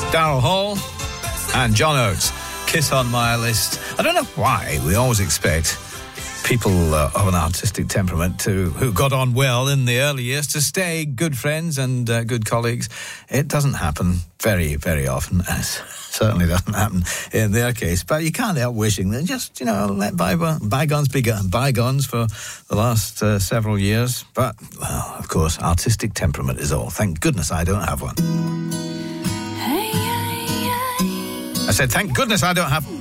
Daryl Hall and John Oates. Kiss on My List. I don't know why we always expect people of an artistic temperament who got on well in the early years to stay good friends and good colleagues. It doesn't happen very, very often. It certainly doesn't happen in their case. But you can't help wishing that just, let bygones be bygones for the last several years. But, well, of course, artistic temperament is all. Thank goodness I don't have one. I said, thank goodness I don't have